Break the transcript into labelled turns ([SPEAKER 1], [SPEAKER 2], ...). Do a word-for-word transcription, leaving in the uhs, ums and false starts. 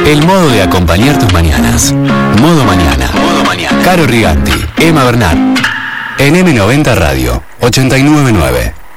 [SPEAKER 1] El modo de acompañar tus mañanas. Modo Mañana. Modo Mañana. Caro Riganti, Emma Bernat. En eme noventa Radio, ochenta y nueve punto nueve.